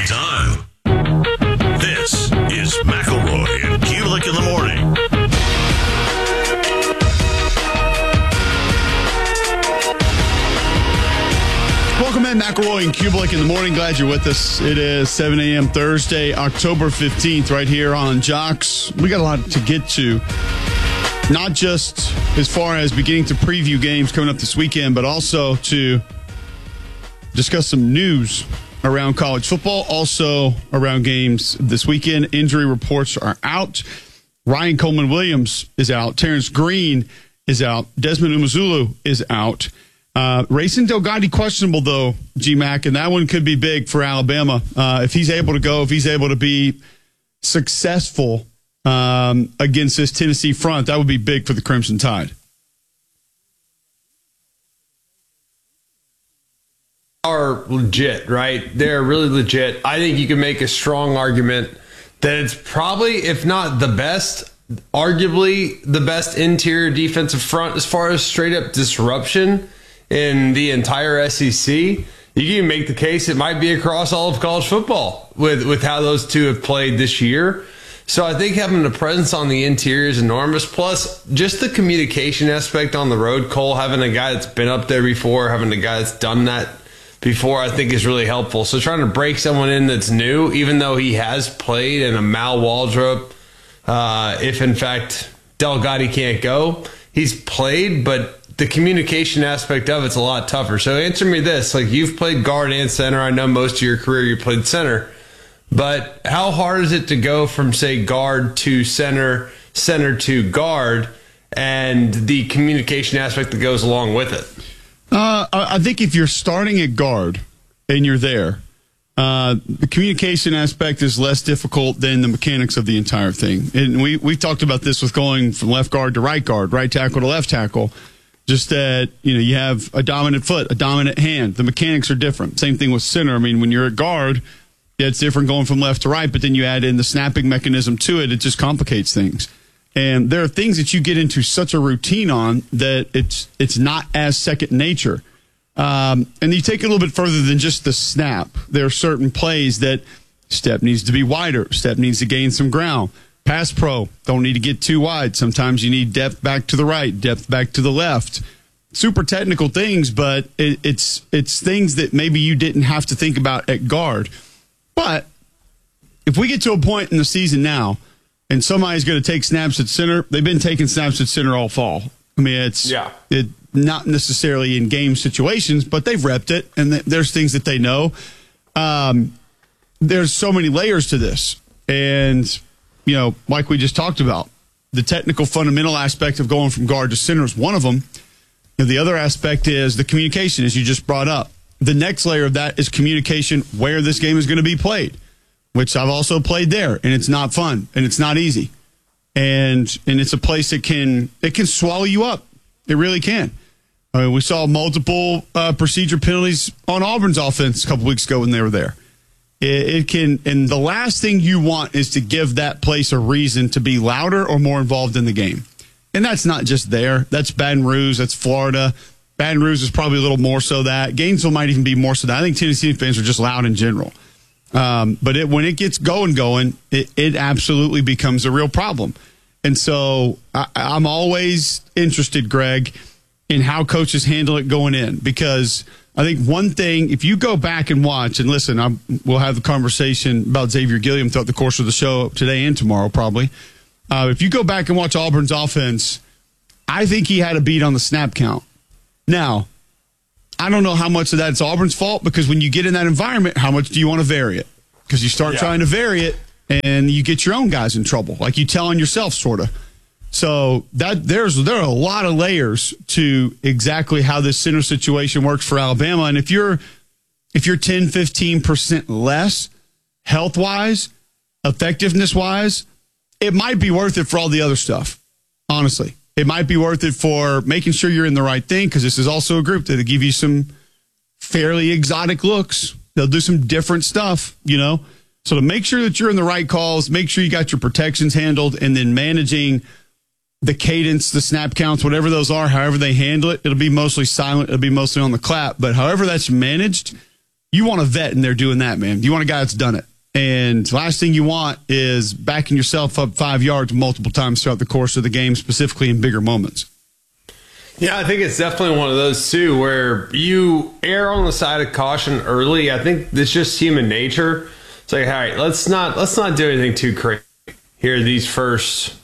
Anytime. This is McElroy and Kulik in the morning. Welcome in, McElroy and Kulik in the morning. Glad you're with us. It is 7 a.m. Thursday, October 15th, right here on Jocks. We got a lot to get to, not just as far as beginning to preview games coming up this weekend, but also to discuss some news around college football, also around games this weekend. Injury reports are out. Ryan Coleman-Williams is out. Terrence Green is out. Desmond Umeozulu is out. Rayson Delgado questionable, though, G-Mac, and that one could be big for Alabama. If he's able to go, if he's able to be successful against this Tennessee front, that would be big for the Crimson Tide. Are legit, right? They're really legit. I think you can make a strong argument that it's probably, if not the best, arguably the best interior defensive front as far as straight up disruption in the entire SEC. You can make the case it might be across all of college football with how those two have played this year. So I think having a presence on the interior is enormous. Plus, just the communication aspect on the road, Cole, having a guy that's been up there before, having a guy that's done that before, I think is really helpful. So trying to break someone in that's new, even though he has played in a Mal Waldrop, if in fact Delgado can't go, he's played, but the communication aspect of it's a lot tougher. So answer me this, like, you've played guard and center. I know most of your career you played center, but how hard is it to go from, say, guard to center, center to guard, and the communication aspect that goes along with it? I think if you're starting at guard and you're there, the communication aspect is less difficult than the mechanics of the entire thing. And we've talked about this with going from left guard, right tackle to left tackle. Just that, you have a dominant foot, a dominant hand. The mechanics are different. Same thing with center. I mean, when you're at guard, yeah, it's different going from left to right, but then you add in the snapping mechanism to it. It just complicates things. And there are things that you get into such a routine on that it's not as second nature. And you take it a little bit further than just the snap. There are certain plays that step needs to be wider, step needs to gain some ground. Pass pro, don't need to get too wide. Sometimes you need depth back to the right, depth back to the left. Super technical things, but it's things that maybe you didn't have to think about at guard. But if we get to a point in the season now and somebody's going to take snaps at center, they've been taking snaps at center all fall. I mean, it's not necessarily in game situations, but they've repped it, and there's things that they know. There's so many layers to this. And, like we just talked about, the technical fundamental aspect of going from guard to center is one of them. And the other aspect is the communication, as you just brought up. The next layer of that is communication where this game is going to be played, which I've also played there, and it's not fun, and it's not easy. And it's a place that can swallow you up. It really can. I mean, we saw multiple procedure penalties on Auburn's offense a couple weeks ago when they were there. It can, and the last thing you want is to give that place a reason to be louder or more involved in the game. And that's not just there. That's Baton Rouge. That's Florida. Baton Rouge is probably a little more so that. Gainesville might even be more so that. I think Tennessee fans are just loud in general. But when it gets going, it absolutely becomes a real problem. And so I'm always interested, Greg, in how coaches handle it going in. Because I think one thing, if you go back and watch, and listen, we'll have the conversation about Xavier Gilliam throughout the course of the show today and tomorrow probably. If you go back and watch Auburn's offense, I think he had a beat on the snap count. Now, I don't know how much of that's Auburn's fault, because when you get in that environment, how much do you want to vary it? Because you start trying to vary it, and you get your own guys in trouble, like you tell on yourself, sort of. So there are a lot of layers to exactly how this center situation works for Alabama. And if you're 10-15% less health-wise, effectiveness-wise, it might be worth it for all the other stuff, honestly. It might be worth it for making sure you're in the right thing, because this is also a group that'll give you some fairly exotic looks. They'll do some different stuff, So to make sure that you're in the right calls, make sure you got your protections handled, and then managing the cadence, the snap counts, whatever those are, however they handle it, it'll be mostly silent. It'll be mostly on the clap. But however that's managed, you want a vet in there doing that, man. You want a guy that's done it. And the last thing you want is backing yourself up 5 yards multiple times throughout the course of the game, specifically in bigger moments. Yeah, I think it's definitely one of those, too, where you err on the side of caution early. I think it's just human nature. It's like, all right, let's not do anything too crazy here these first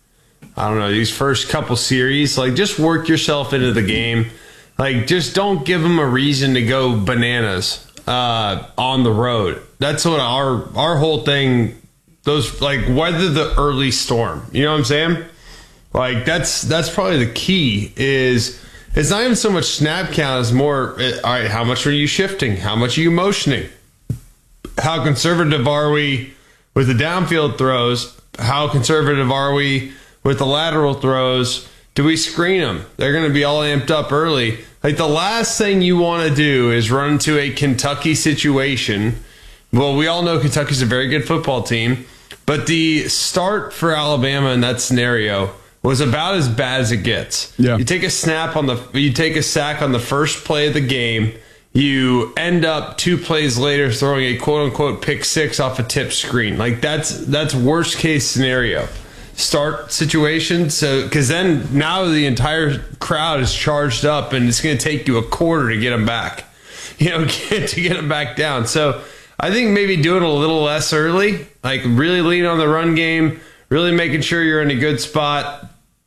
couple series. Like, just work yourself into the game. Like, just don't give them a reason to go bananas on the road. That's what our whole thing, weather the early storm. You know what I'm saying? Like, that's probably the key. Is it's not even so much snap count as more, all right, how much are you shifting? How much are you motioning? How conservative are we with the downfield throws? How conservative are we with the lateral throws? Do we screen them? They're going to be all amped up early. Like, the last thing you want to do is run into a Kentucky situation. Well, we all know Kentucky's a very good football team, but the start for Alabama in that scenario was about as bad as it gets. Yeah. You take a sack on the first play of the game. You end up 2 plays later throwing a quote unquote pick six off a tip screen. Like, that's worst case scenario. Start situation. So, because then now the entire crowd is charged up and it's going to take you a quarter to get them back, to get them back down. So I think maybe doing a little less early, like really lean on the run game, really making sure you're in a good spot.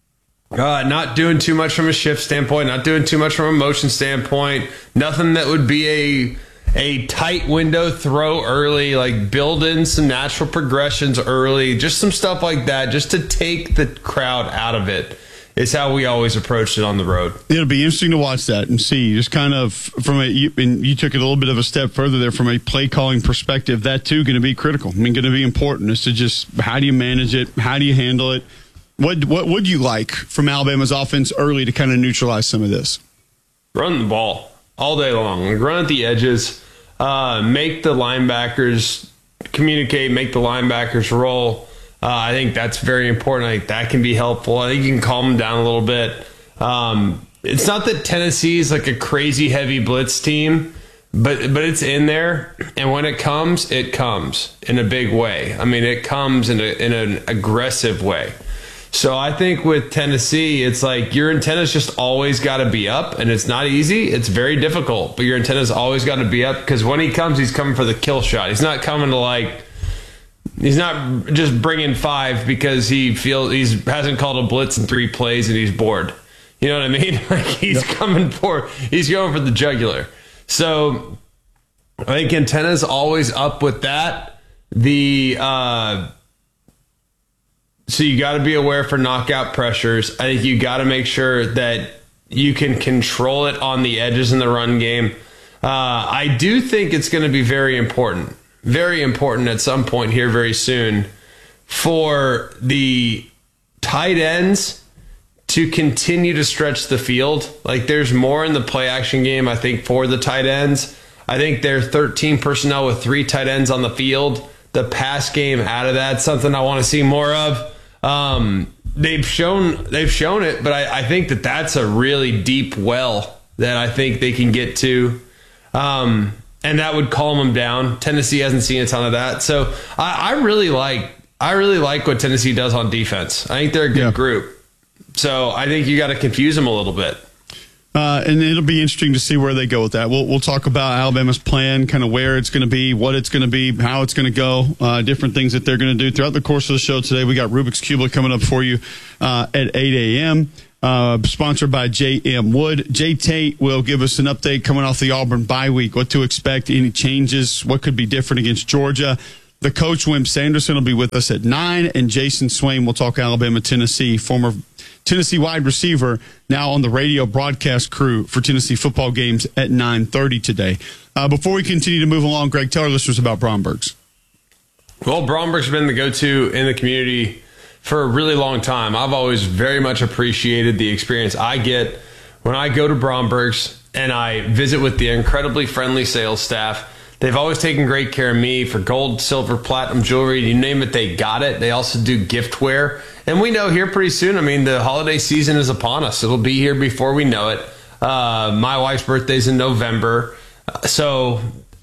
Not doing too much from a shift standpoint, not doing too much from a motion standpoint, nothing that would be a tight window throw early, like build in some natural progressions early, just some stuff like that, just to take the crowd out of it. Is how we always approached it on the road. It'll be interesting to watch that and see just kind of you took it a little bit of a step further there from a play calling perspective. That too going to be critical. I mean, going to be important is to just how do you manage it? How do you handle it? What would you like from Alabama's offense early to kind of neutralize some of this? Run the ball all day long. Run at the edges. Make the linebackers communicate. Make the linebackers roll. I think that's very important. I think that can be helpful. I think you can calm them down a little bit. It's not that Tennessee is like a crazy heavy blitz team, but it's in there. And when it comes in a big way. I mean, it comes in an aggressive way. So I think with Tennessee, it's like your antenna's just always got to be up, and it's not easy. It's very difficult, but your antenna's always got to be up because when he comes, he's coming for the kill shot. He's not coming to he's not just bringing 5 because he hasn't called a blitz in 3 plays and he's bored. You know what I mean? Like he's going for the jugular. So I think antenna's always up with that. So you got to be aware for knockout pressures. I think you got to make sure that you can control it on the edges in the run game. I do think it's going to be very important at some point here very soon for the tight ends to continue to stretch the field. Like there's more in the play action game, I think, for the tight ends. I think they're 13 personnel with 3 tight ends on the field. The pass game out of that's something I want to see more of. They've shown it, but I think that's a really deep well that I think they can get to. And that would calm them down. Tennessee hasn't seen a ton of that. So I really like what Tennessee does on defense. I think they're a good group. So I think you got to confuse them a little bit. And it'll be interesting to see where they go with that. We'll talk about Alabama's plan, kind of where it's going to be, what it's going to be, how it's going to go, different things that they're going to do throughout the course of the show today. We got Rubik's Cublet coming up for you at 8 a.m., sponsored by J.M. Wood. Jay Tate will give us an update coming off the Auburn bye week, what to expect, any changes, what could be different against Georgia. The coach, Wimp Sanderson, will be with us at 9, and Jason Swain will talk Alabama, Tennessee, former Tennessee wide receiver, now on the radio broadcast crew for Tennessee football games at 9:30 today. Before we continue to move along, Greg, tell our listeners about Bromberg's. Well, Bromberg's been the go-to in the community for a really long time. I've always very much appreciated the experience I get when I go to Bromberg's and I visit with the incredibly friendly sales staff. They've always taken great care of me for gold, silver, platinum jewelry. You name it, they got it. They also do giftware. And we know here pretty soon, I mean, the holiday season is upon us. It'll be here before we know it. My wife's birthday's in November. So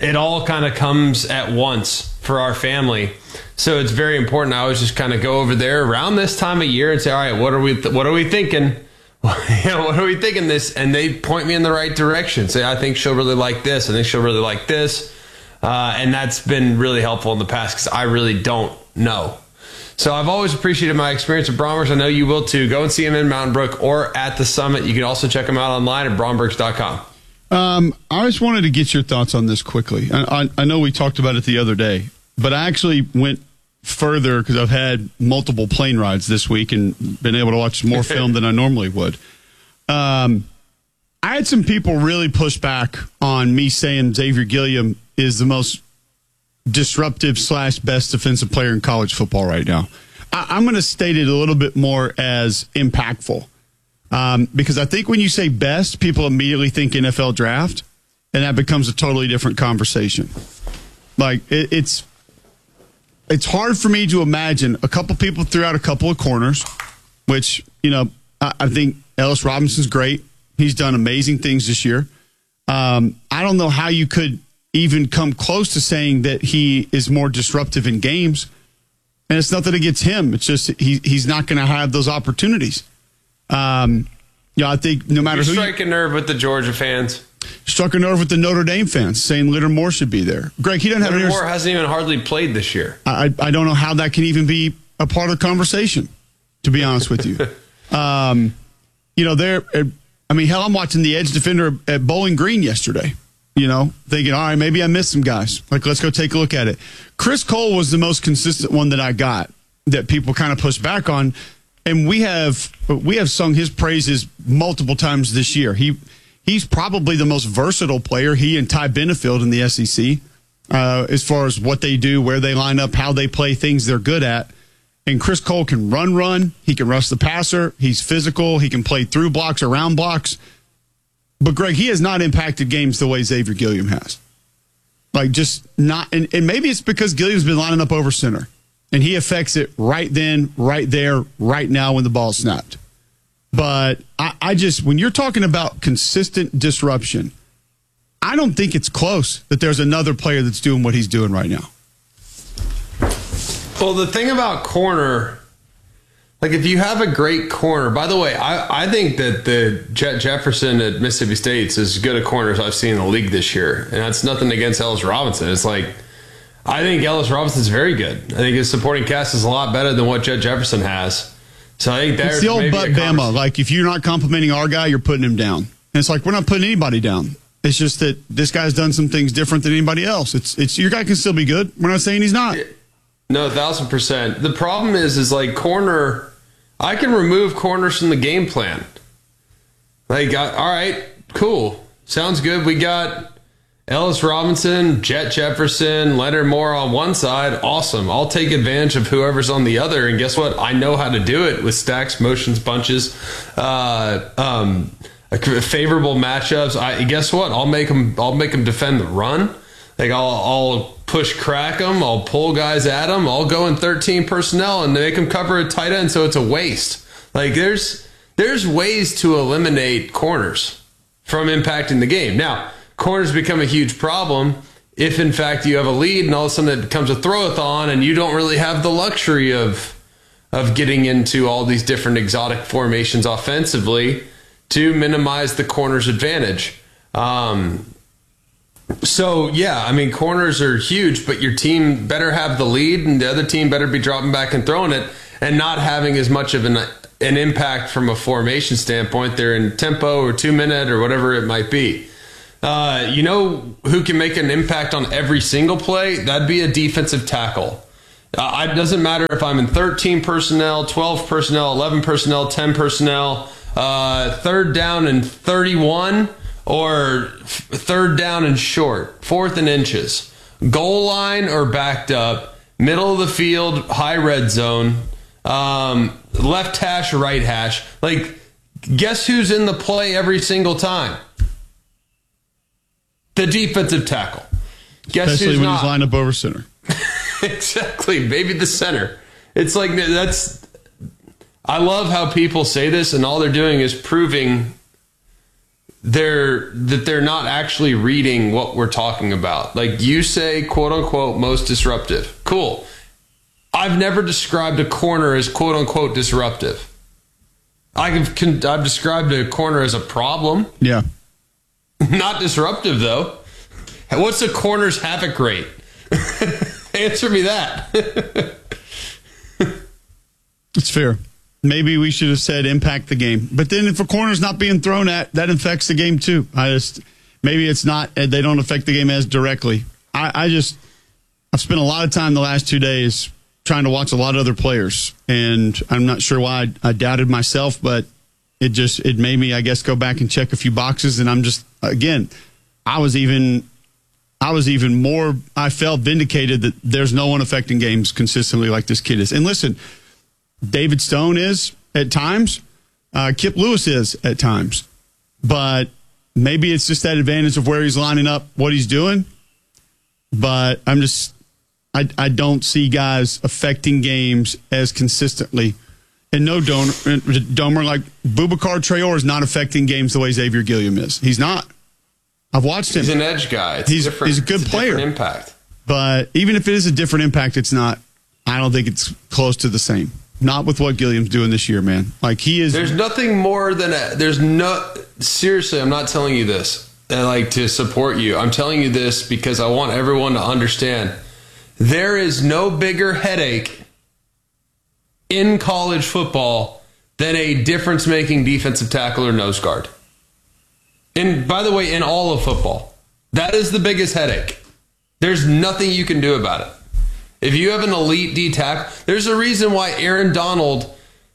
it all kind of comes at once for our family. So it's very important. I always just kind of go over there around this time of year and say, all right, what are we thinking? What are we thinking this? And they point me in the right direction. Say, I think she'll really like this. I think she'll really like this. And that's been really helpful in the past because I really don't know. So I've always appreciated my experience with Brombergs. I know you will too. Go and see them in Mountain Brook or at the Summit. You can also check them out online at brombergs.com. I just wanted to get your thoughts on this quickly. I know we talked about it the other day, but I actually went further because I've had multiple plane rides this week and been able to watch more film than I normally would. I had some people really push back on me saying Xavier Gilliam is the most disruptive / best defensive player in college football right now. I'm going to state it a little bit more as impactful. Because I think when you say best, people immediately think NFL draft, and that becomes a totally different conversation. Like, it's hard for me to imagine. A couple people threw out a couple of corners, which, I think Ellis Robinson's great. He's done amazing things this year. I don't know how you could even come close to saying that he is more disruptive in games. And it's nothing against him. It's just he's not going to have those opportunities. I think no matter who. Strike a nerve with the Georgia fans. Struck a nerve with the Notre Dame fans saying Leonard Moore should be there. Greg, he doesn't have Leonard Moore hasn't even hardly played this year. I don't know how that can even be a part of the conversation, to be honest with you. Hell, I'm watching the edge defender at Bowling Green yesterday, thinking, all right, maybe I missed some guys. Like, let's go take a look at it. Chris Cole was the most consistent one that I got that people kind of pushed back on. And we have sung his praises multiple times this year. He's probably the most versatile player, he and Ty Benefield in the SEC, as far as what they do, where they line up, how they play, things they're good at. And Chris Cole can run. He can rush the passer. He's physical. He can play through blocks, around blocks. But, Greg, he has not impacted games the way Xavier Gilliam has. Like, just not. And maybe it's because Gilliam's been lining up over center. And he affects it right then, right there, right now when the ball's snapped. But I just, when you're talking about consistent disruption, I don't think it's close that there's another player that's doing what he's doing right now. Well, the thing about corner, like if you have a great corner, by the way, I think that the Jet Jefferson at Mississippi State is as good a corner as I've seen in the league this year. And that's nothing against Ellis Robinson. It's like, I think Ellis Robinson's very good. I think his supporting cast is a lot better than what Jet Jefferson has. So I think there's it's the old butt Bama. Like, if you're not complimenting our guy, you're putting him down. And it's like, we're not putting anybody down. It's just that this guy's done some things different than anybody else. It's your guy can still be good. We're not saying he's not. No, 1,000%. The problem is like corner. I can remove corners from the game plan. Like, all right, cool, sounds good. We got Ellis Robinson, Jet Jefferson, Leonard Moore on one side. Awesome. I'll take advantage of whoever's on the other. And guess what? I know how to do it with stacks, motions, bunches, favorable matchups. Guess what? I'll make them defend the run. Like I'll push crack them. I'll pull guys at them. I'll go in 13 personnel and make them cover a tight end. So it's a waste. Like there's ways to eliminate corners from impacting the game. Now, corners become a huge problem if, in fact, you have a lead and all of a sudden it becomes a throw-a-thon and you don't really have the luxury of getting into all these different exotic formations offensively to minimize the corner's advantage. So, yeah, I mean, corners are huge, but your team better have the lead and the other team better be dropping back and throwing it and not having as much of an impact from a formation standpoint. They're in tempo or 2-minute or whatever it might be. You know who can make an impact on every single play? That'd be a defensive tackle. It doesn't matter if I'm in 13 personnel, 12 personnel, 11 personnel, 10 personnel, third down and 31, or third down and short, fourth and inches, goal line or backed up, middle of the field, high red zone, left hash, right hash. Like, guess who's in the play every single time? The defensive tackle. Guess especially who's when not? he's lined up over center. Exactly. Maybe the center. It's like that's. I love how people say this, and all they're doing is proving they're not actually reading what we're talking about. Like, you say, quote unquote, most disruptive. Cool. I've never described a corner as quote unquote disruptive. I've described a corner as a problem. Yeah. Not disruptive, though. What's a corner's havoc rate? Answer me that. It's fair. Maybe we should have said impact the game. But then if a corner's not being thrown at, that affects the game too. Maybe it's not, they don't affect the game as directly. I've spent a lot of time the last 2 days trying to watch a lot of other players. And I'm not sure why I doubted myself, but it made me, I guess, go back and check a few boxes. And I'm just, again, I was even more, I felt vindicated that there's no one affecting games consistently like this kid is. And listen, David Stone is at times. Kip Lewis is at times. But maybe it's just that advantage of where he's lining up, what he's doing. But I don't see guys affecting games as consistently. And no Domer, like Boubacar Traore is not affecting games the way Xavier Gilliam is. He's not. I've watched him. He's an edge guy. He's a good player. Impact. But even if it is a different impact, it's not. I don't think it's close to the same. Not with what Gilliam's doing this year, man. Like, he is. There's nothing more than seriously, I'm not telling you this to support you. I'm telling you this because I want everyone to understand. There is no bigger headache in college football than a difference-making defensive tackle or nose guard. And by the way, in all of football, that is the biggest headache. There's nothing you can do about it. If you have an elite D tackle, there's a reason why Aaron Donald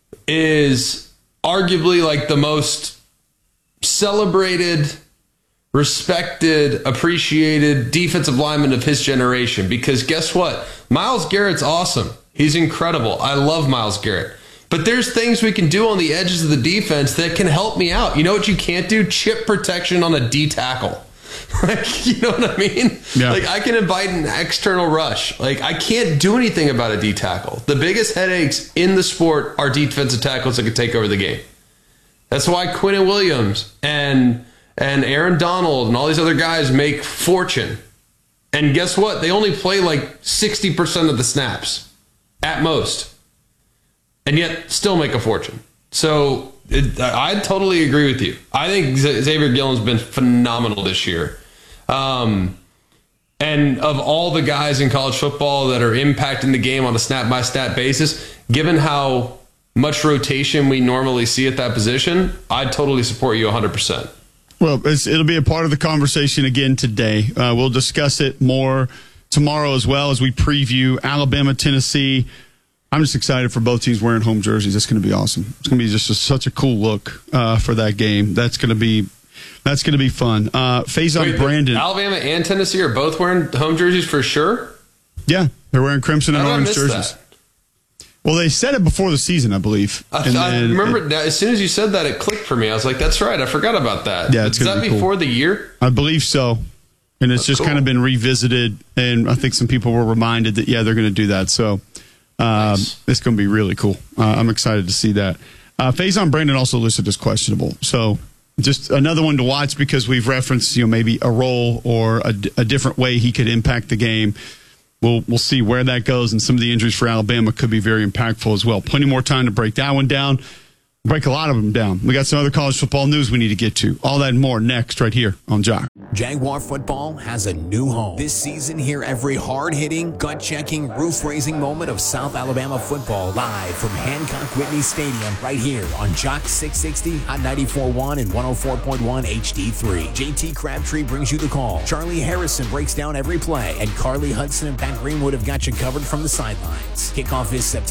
is arguably like the most celebrated, respected, appreciated defensive lineman of his generation. Because guess what? Myles Garrett's awesome. He's incredible. I love Myles Garrett. But there's things we can do on the edges of the defense that can help me out. You know what you can't do? Chip protection on a D tackle. You know what I mean? Yeah. Like, I can invite an external rush. Like, I can't do anything about a D tackle. The biggest headaches in the sport are defensive tackles that can take over the game. That's why Quinnen Williams and Aaron Donald and all these other guys make fortune. And guess what? They only play like 60% of the snaps at most, and yet still make a fortune. So I totally agree with you. I think Xavier Gilliam's been phenomenal this year. And of all the guys in college football that are impacting the game on a snap-by-snap basis, given how much rotation we normally see at that position, I'd totally support you 100%. Well, it'll be a part of the conversation again today. We'll discuss it more tomorrow as well as we preview Alabama, Tennessee. I'm just excited for both teams wearing home jerseys. It's going to be awesome. It's going to be just such a cool look for that game. That's going to be fun. Faison Brandon. Alabama and Tennessee are both wearing home jerseys for sure? Yeah, they're wearing crimson and orange jerseys. That? Well, they said it before the season, I believe. I remember as soon as you said that, it clicked for me. I was like, that's right. I forgot about that. Yeah, it's Is that before the year? I believe so. And it's just kind of been revisited. And I think some people were reminded that, yeah, they're going to do that. So nice. It's going to be really cool. I'm excited to see that. Faison Brandon also listed as questionable. So just another one to watch because we've referenced, maybe a role or a different way he could impact the game. We'll see where that goes, and some of the injuries for Alabama could be very impactful as well. Plenty more time to break that one down, break a lot of them down. We got some other college football news we need to get to. All that and more next right here on Jock. Jaguar football has a new home. This season, hear every hard-hitting, gut-checking, roof-raising moment of South Alabama football live from Hancock Whitney Stadium right here on Jock 660, Hot 94.1 and 104.1 HD3. JT Crabtree brings you the call. Charlie Harrison breaks down every play, and Carly Hudson and Pat Greenwood have got you covered from the sidelines. Kickoff is September